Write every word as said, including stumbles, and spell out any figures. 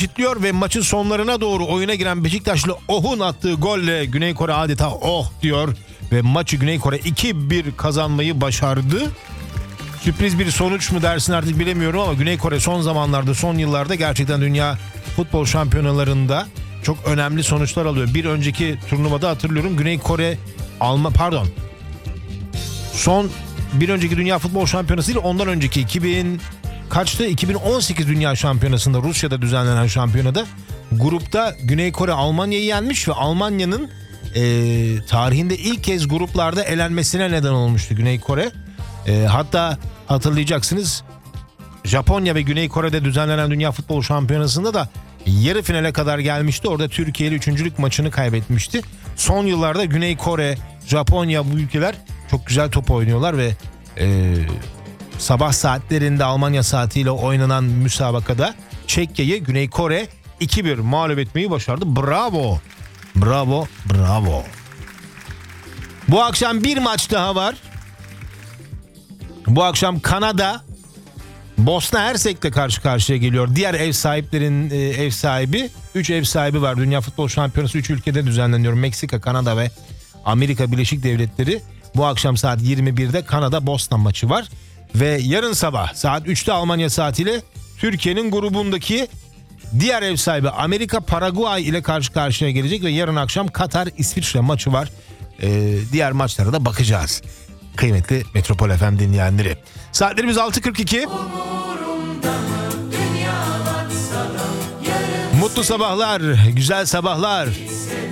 eşitliyor ve maçın sonlarına doğru oyuna giren Beşiktaşlı Oh'un attığı golle Güney Kore adeta oh diyor ve maçı Güney Kore iki bir kazanmayı başardı. Sürpriz bir sonuç mu dersin artık bilemiyorum ama Güney Kore son zamanlarda, son yıllarda gerçekten dünya futbol şampiyonalarında çok önemli sonuçlar alıyor. Bir önceki turnuvada hatırlıyorum Güney Kore alma pardon. Son bir önceki dünya futbol şampiyonası değil, ondan önceki iki bin kaçtı? iki bin on sekiz dünya şampiyonasında, Rusya'da düzenlenen şampiyonada grupta Güney Kore Almanya'yı yenmiş ve Almanya'nın e, tarihinde ilk kez gruplarda elenmesine neden olmuştu Güney Kore. E, hatta hatırlayacaksınız, Japonya ve Güney Kore'de düzenlenen Dünya Futbol Şampiyonası'nda da yarı finale kadar gelmişti. Orada Türkiye ile üçüncülük maçını kaybetmişti. Son yıllarda Güney Kore, Japonya, bu ülkeler çok güzel top oynuyorlar ve e, sabah saatlerinde Almanya saatiyle oynanan müsabakada Çekya'yı Güney Kore iki bir mağlup etmeyi başardı. Bravo. Bravo, bravo. Bu akşam bir maç daha var. Bu akşam Kanada Bosna Hersek'le karşı karşıya geliyor. Diğer ev sahiplerin e, ev sahibi. üç ev sahibi var. Dünya Futbol Şampiyonası üç ülkede düzenleniyor. Meksika, Kanada ve Amerika Birleşik Devletleri. Bu akşam saat yirmi birde Kanada Bosna maçı var. Ve yarın sabah saat üçte Almanya saatiyle Türkiye'nin grubundaki diğer ev sahibi Amerika Paraguay ile karşı karşıya gelecek ve yarın akşam Katar İsviçre maçı var. Ee, diğer maçlara da bakacağız. Kıymetli Metropol F M dinleyenleri. Saatlerimiz altı kırk iki. Mutlu sabahlar, güzel sabahlar.